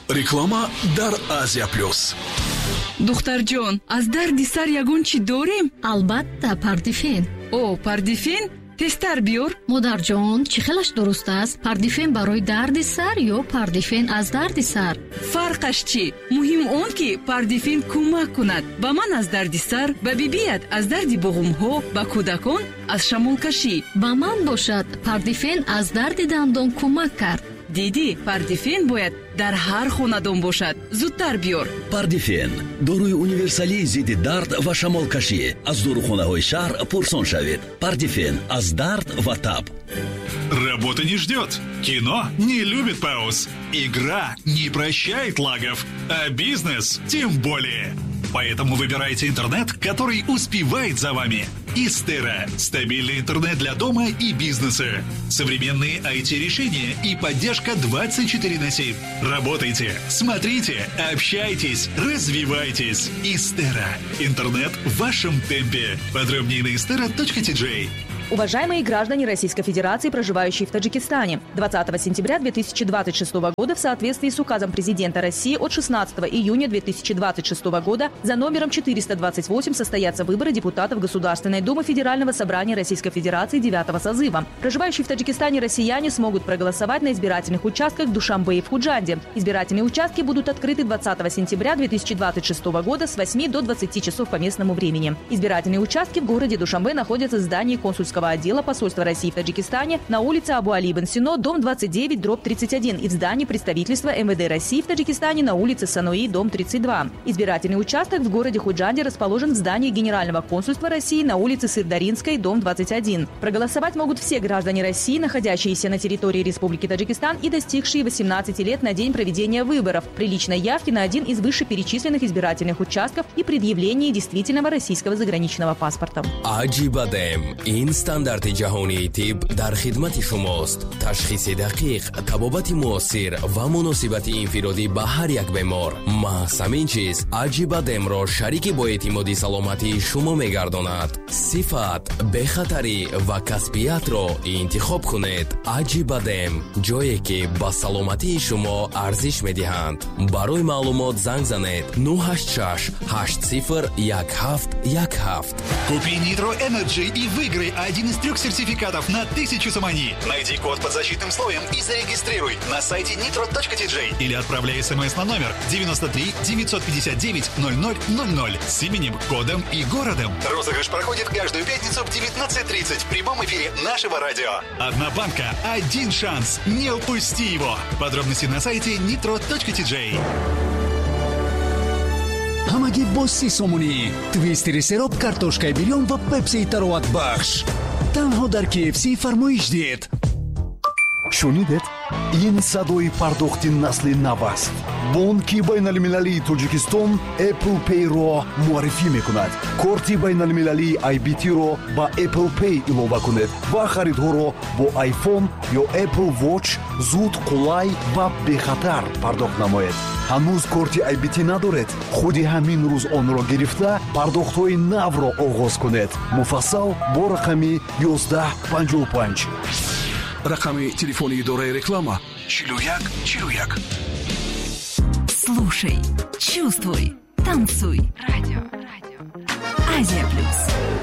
реклама дар Азия Плюс. духтарҷон, аз дарди сар ягон чӣ дорем? албатта, пардифен. О, пардифен? тестар биёр. модарҷон, чӣ хелаш дуруст аст? Пардифен барои дарди сар ё пардифен аз дарди сар? фарқаш чӣ? муҳим он ки пардифен кӯмак кунад ба ман аз дарди сар, ба бибият аз дарди буғумҳо, ба кӯдакон аз шамолкашӣ. ба ман бошад, пардифен аз дарди дандон кӯмак кард. диди, пардифен бояд дар ҳар хонадон бошад. зудтар биёр. пардифен доруи универсалии зидди дард ва шамолкашӣ. аз дорухонаҳои шаҳр пурсон шавед. пардифен аз дард ва таб. Работа не ждет, кино не любит пауз, игра не прощает лагов, а бизнес тем более. Поэтому выбирайте интернет, который успевает за вами. Истера – стабильный интернет для дома и бизнеса. Современные IT-решения и поддержка 24/7. Работайте, смотрите, общайтесь, развивайтесь. Истера – интернет в вашем темпе. Подробнее на istera.tj. Уважаемые граждане Российской Федерации, проживающие в Таджикистане, 20 сентября 2026 года в соответствии с указом президента России от 16 июня 2026 года за номером 428 состоятся выборы депутатов Государственной Думы Федерального собрания Российской Федерации 9-го созыва. Проживающие в Таджикистане россияне смогут проголосовать на избирательных участках в Душанбе и в Худжанде. Избирательные участки будут открыты 20 сентября 2026 года с 8 до 20 часов по местному времени. Избирательные участки в городе Душанбе находятся в здании консульского отдела посольства России в Таджикистане на улице Абу-Али ибн Сино, дом 29/31 и в здании представительства МВД России в Таджикистане на улице Сануи, дом 32. Избирательный участок в городе Худжанде расположен в здании Генерального консульства России на улице Сырдаринской, дом 21. Проголосовать могут все граждане России, находящиеся на территории Республики Таджикистан и достигшие 18 лет на день проведения выборов, при личной явке на один из вышеперечисленных избирательных участков и предъявлении действительного российского заграничного паспорта. стандарти ҷаҳонии тиб дар хидмати шумост. ташхиси дақиқ, табобати муосир ва муносибати инфиродӣ ба ҳар як бемор. маҳз ҳамин чиз аҷибадемро шарики боэътимоди саломатии шумо мегардонад. сифат, бехатарӣ ва касбиятро интихоб кунед. аҷибадем, ҷое ки ба саломатии шумо арзиш медиҳанд. барои маълумот занг занед 086 80 1717. Купи Nitro Energy и выиграй один из 3 сертификатов на 1000 самани. Найди код под защитным слоем и зарегистрируй на сайте nitro.tj или отправляй смс на номер 93 959 0000 с именем, кодом и городом. Розыгрыш проходит каждую пятницу в 19:30 в прямом эфире нашего радио. Одна банка, один шанс. Не упусти его. Подробности на сайте nitro.tj. ҳамагӣ бо 30 сомонӣ. твистери сероб, картошкаи бирён ва пепсии тароват бахш. танҳо дар KFC фармоиш дед. шунидед? ин садои пардохти насли нав аст. бонки байналмилалии Тоҷикистон Apple Pay-ро муаррифӣ мекунад. корти байналмилалии IBT-ро ба Apple Pay илова кунед ва харидҳоро бо iPhone ё Apple Watch зуд, қулай ва бехатар пардохт намоед. ҳанӯз корти IBT надоред? худи ҳамин рӯз онро гирифта пардохтҳои навро оғоз кунед. муфассал бо рақами 1155. рақами телефони идораи реклама 4141. Слушай, чувствуй, танцуй. Радио. Азия Плюс.